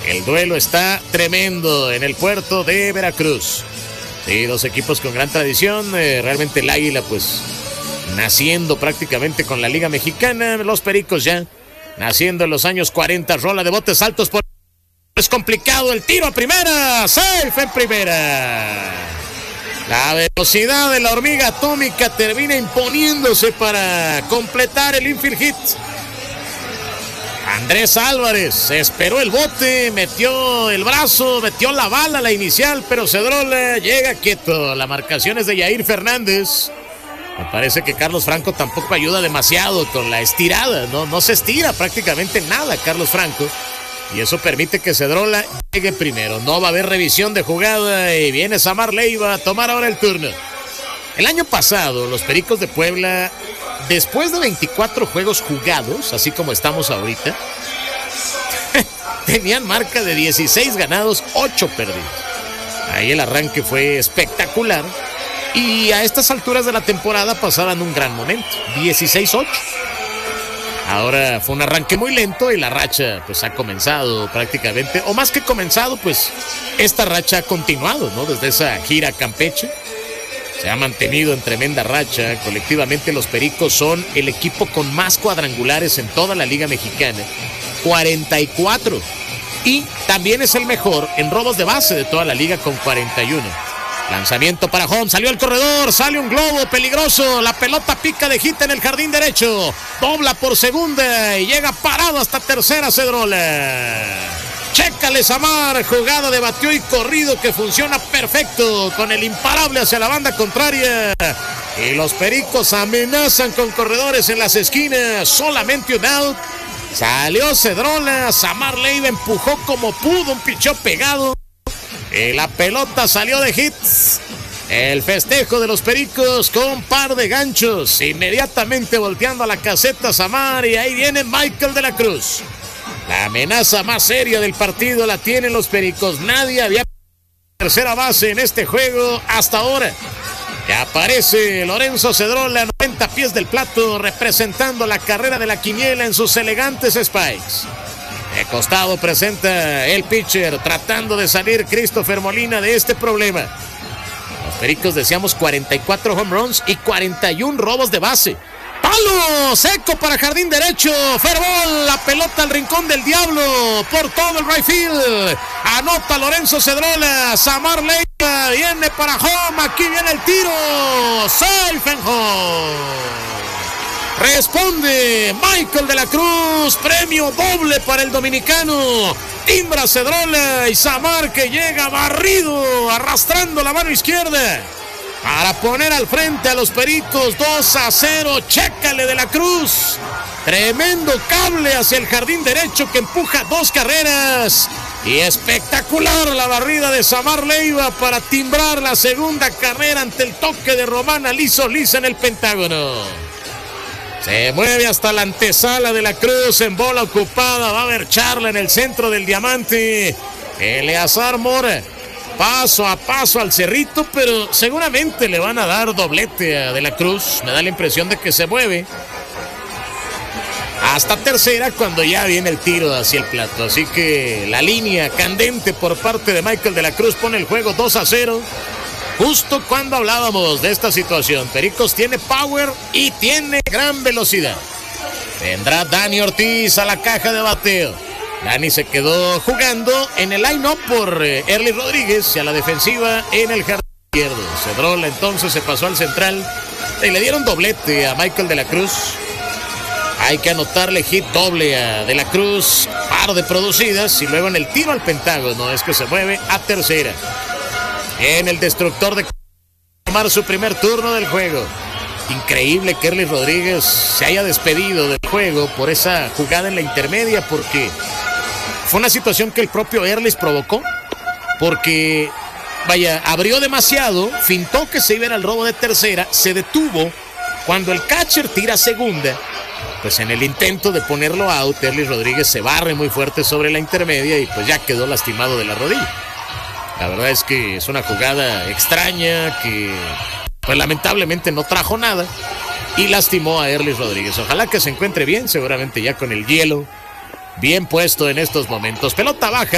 El duelo está tremendo en el puerto de Veracruz. Sí, dos equipos con gran tradición. Realmente el Águila, pues, naciendo prácticamente con la Liga Mexicana. Los Pericos ya naciendo en los años 40. Rola de botes altos por... Es complicado el tiro a primera. Safe en primera. La velocidad de la hormiga atómica termina imponiéndose para completar el infield hit. Andrés Álvarez esperó el bote, metió el brazo, metió la bala, la inicial, pero Cedrola llega quieto. La marcación es de Yair Fernández. Me parece que Carlos Franco tampoco ayuda demasiado con la estirada, no se estira prácticamente nada Carlos Franco. Y eso permite que Cedrola llegue primero. No va a haber revisión de jugada y viene Samar Leiva a tomar ahora el turno. El año pasado, los Pericos de Puebla, después de 24 juegos jugados, así como estamos ahorita, tenían marca de 16 ganados, 8 perdidos. Ahí el arranque fue espectacular. Y a estas alturas de la temporada pasaban un gran momento, 16-8. Ahora fue un arranque muy lento y la racha pues ha comenzado prácticamente, o más que comenzado, pues esta racha ha continuado, ¿no? Desde esa gira a Campeche se ha mantenido en tremenda racha. Colectivamente los Pericos son el equipo con más cuadrangulares en toda la Liga Mexicana, 44. Y también es el mejor en robos de base de toda la liga con 41. Lanzamiento para home, salió el corredor, sale un globo peligroso, la pelota pica de hit en el jardín derecho, dobla por segunda y llega parado hasta tercera Cedrola. Chécale Samar, jugada de bateo y corrido que funciona perfecto con el imparable hacia la banda contraria. Y los Pericos amenazan con corredores en las esquinas, solamente un out. Salió Cedrola, Samar Leiva empujó como pudo, un picheo pegado. Y la pelota salió de hits. El festejo de los Pericos con par de ganchos. Inmediatamente volteando a la caseta Samar y ahí viene Michael de la Cruz. La amenaza más seria del partido la tienen los Pericos. Nadie había tercera base en este juego hasta ahora. Que aparece Lorenzo Cedrola a 90 pies del plato, representando la carrera de la quiniela en sus elegantes spikes. De costado presenta el pitcher tratando de salir Christopher Molina de este problema. Los Pericos deseamos 44 home runs y 41 robos de base. ¡Palo! Seco para jardín derecho. Fair ball, la pelota al rincón del diablo por todo el right field. Anota Lorenzo Cedrola. Samar Leiva viene para home. Aquí viene el tiro. Safe and home. Responde Michael de la Cruz, premio doble para el dominicano. Timbra Cedrola y Samar que llega barrido, arrastrando la mano izquierda para poner al frente a los Pericos 2-0. Chécale de la Cruz. Tremendo cable hacia el jardín derecho que empuja 2 carreras. Y espectacular la barrida de Samar Leiva para timbrar la segunda carrera ante el toque de Román Aliso Lisa en el Pentágono. Se mueve hasta la antesala de la Cruz en bola ocupada. Va a haber charla en el centro del diamante. Eleazar Mora, paso a paso al cerrito, pero seguramente le van a dar doblete a de la Cruz. Me da la impresión de que se mueve hasta tercera cuando ya viene el tiro hacia el plato. Así que la línea candente por parte de Michael de la Cruz pone el juego 2-0. Justo cuando hablábamos de esta situación, Pericos tiene power y tiene gran velocidad. Vendrá Dani Ortiz a la caja de bateo. Dani se quedó jugando en el line-up por Erly Rodríguez y a la defensiva en el jardín izquierdo. Cedrola entonces se pasó al central y le dieron doblete a Michael de la Cruz. Hay que anotarle hit doble a de la Cruz, par de producidas y luego en el tiro al Pentágono es que se mueve a tercera. En el destructor de tomar su primer turno del juego. Increíble que Erly Rodríguez se haya despedido del juego por esa jugada en la intermedia, porque fue una situación que el propio Erly provocó, porque vaya, abrió demasiado, fintó que se iba al robo de tercera, se detuvo cuando el catcher tira segunda. Pues en el intento de ponerlo out, Erly Rodríguez se barre muy fuerte sobre la intermedia y pues ya quedó lastimado de la rodilla. La verdad es que es una jugada extraña que pues lamentablemente no trajo nada y lastimó a Erly Rodríguez. Ojalá que se encuentre bien, seguramente ya con el hielo bien puesto en estos momentos. Pelota baja.